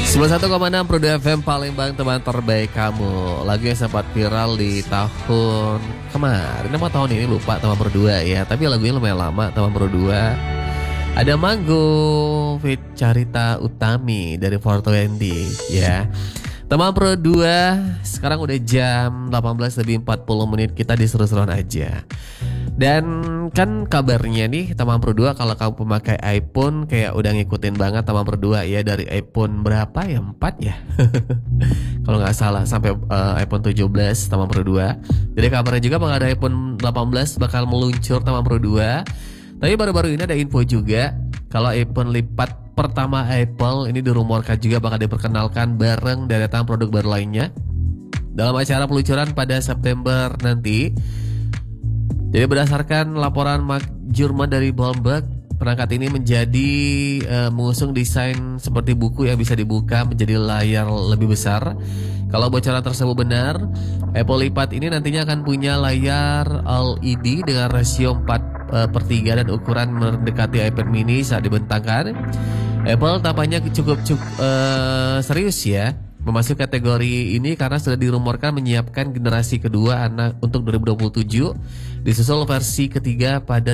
91,6 Pro FM Palembang, teman terbaik kamu. Lagu yang sempat viral di tahun kemarin apa tahun ini lupa, teman berdua ya. Tapi lagunya lumayan lama, teman berdua. Ada Manggung feat Carita Utami dari 420 ya. Teman Pro 2, sekarang udah jam 18 lebih 40 menit, kita diseru-seruan aja. Dan kan kabarnya nih teman Pro 2, kalau kamu pemakai iPhone kayak udah ngikutin banget teman Pro 2 ya, dari iPhone berapa ya, 4 ya kalau nggak salah sampai iPhone 17 teman Pro 2. Jadi kabarnya juga bakal ada iPhone 18 bakal meluncur teman Pro 2. Tapi baru-baru ini ada info juga kalau iPhone lipat pertama Apple ini dirumorkan juga bakal diperkenalkan bareng deretan produk baru lainnya dalam acara peluncuran pada September nanti. Jadi berdasarkan laporan Mark Gurman dari Bloomberg, perangkat ini menjadi mengusung desain seperti buku yang bisa dibuka menjadi layar lebih besar. Kalau bocoran tersebut benar, Apple lipat ini nantinya akan punya layar LED dengan rasio 4/3 dan ukuran mendekati iPad mini saat dibentangkan. Apple tampaknya cukup serius ya memasuki kategori ini karena sudah dirumorkan menyiapkan generasi kedua anak untuk 2027, disusul versi ketiga pada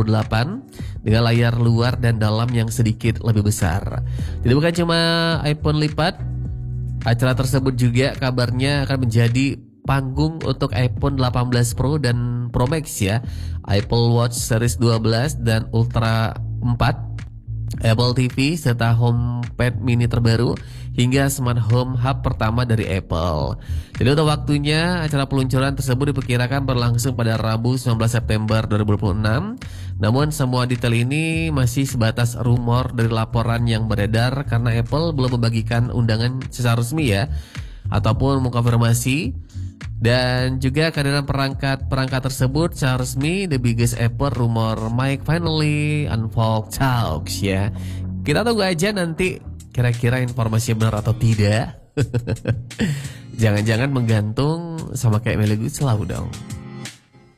2028 dengan layar luar dan dalam yang sedikit lebih besar. Jadi bukan cuma iPhone lipat, acara tersebut juga kabarnya akan menjadi panggung untuk iPhone 18 Pro dan Pro Max ya, Apple Watch Series 12 dan Ultra 4, Apple TV serta HomePad mini terbaru hingga Smart Home Hub pertama dari Apple. Jadi untuk waktunya acara peluncuran tersebut diperkirakan berlangsung pada Rabu 19 September 2026. Namun semua detail ini masih sebatas rumor dari laporan yang beredar karena Apple belum membagikan undangan secara resmi ya ataupun mengkonfirmasi. Dan juga kehadiran perangkat tersebut secara resmi, the biggest ever rumor mic finally unfold talks ya. Kita tunggu aja nanti kira-kira informasinya benar atau tidak. Jangan-jangan menggantung sama kayak Melly Goeslaw dong.